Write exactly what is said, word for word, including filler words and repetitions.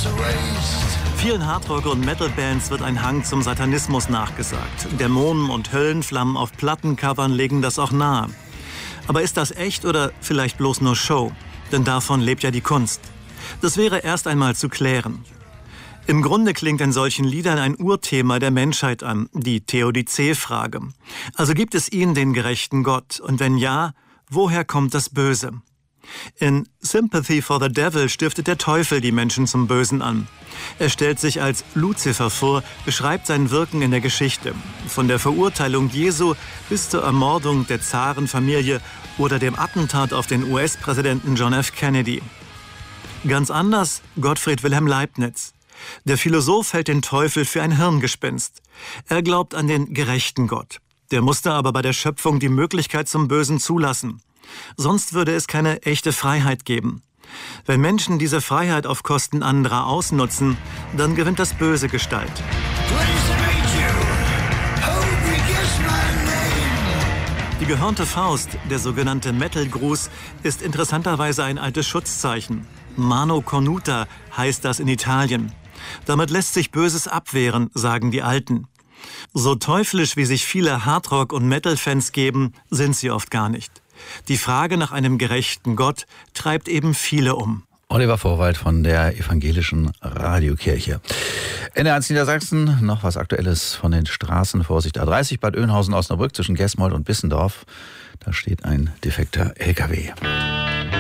Vielen Hardrock- und Metal-Bands wird ein Hang zum Satanismus nachgesagt. Dämonen und Höllenflammen auf Plattencovern legen das auch nahe. Aber ist das echt oder vielleicht bloß nur Show? Denn davon lebt ja die Kunst. Das wäre erst einmal zu klären. Im Grunde klingt in solchen Liedern ein Urthema der Menschheit an, die Theodizee-Frage. Also gibt es ihn, den gerechten Gott? Und wenn ja, woher kommt das Böse? In Sympathy for the Devil stiftet der Teufel die Menschen zum Bösen an. Er stellt sich als Luzifer vor, beschreibt sein Wirken in der Geschichte. Von der Verurteilung Jesu bis zur Ermordung der Zarenfamilie oder dem Attentat auf den U S-Präsidenten John F. Kennedy. Ganz anders Gottfried Wilhelm Leibniz. Der Philosoph hält den Teufel für ein Hirngespinst. Er glaubt an den gerechten Gott. Der musste aber bei der Schöpfung die Möglichkeit zum Bösen zulassen. Sonst würde es keine echte Freiheit geben. Wenn Menschen diese Freiheit auf Kosten anderer ausnutzen, dann gewinnt das Böse Gestalt. Die gehörnte Faust, der sogenannte Metal-Gruß, ist interessanterweise ein altes Schutzzeichen. Mano cornuta heißt das in Italien. Damit lässt sich Böses abwehren, sagen die Alten. So teuflisch, wie sich viele Hardrock- und Metal-Fans geben, sind sie oft gar nicht. Die Frage nach einem gerechten Gott treibt eben viele um. Oliver Vorwald von der Evangelischen Radiokirche. N R eins Niedersachsen, noch was Aktuelles von den Straßen. Vorsicht, A dreißig Bad Oeynhausen, Osnabrück zwischen Gesmold und Bissendorf. Da steht ein defekter L K W.